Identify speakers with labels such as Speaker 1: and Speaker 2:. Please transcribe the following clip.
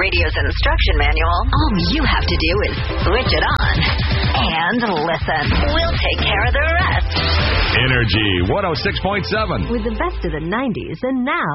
Speaker 1: radio's instruction manual. All you have to do is switch it on and listen. We'll take care of the rest.
Speaker 2: Energy 106.7.
Speaker 3: With the best of the 90s and now